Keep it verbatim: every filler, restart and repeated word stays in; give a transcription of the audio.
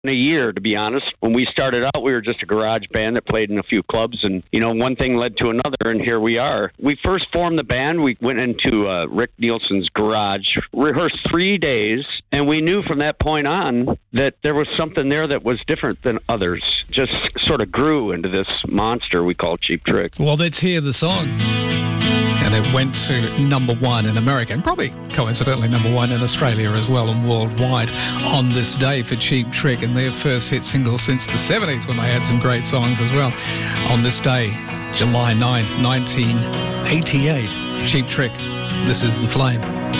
a year, to be honest. When we started out, we were just a garage band that played in a few clubs, and, you know, one thing led to another, and here we are. We first formed the band. We went into uh, Rick Nielsen's garage, rehearsed three days, and we knew from that point on that there was something there that was different than others. Just sort of grew into this monster we call Cheap Trick. Well, let's hear the song. And it went to number one in America, and probably coincidentally number one in Australia as well, and worldwide on this day for Cheap Trick, and their first hit single since the seventies, when they had some great songs as well. On this day, July ninth, nineteen eighty-eight, Cheap Trick, This Is the Flame.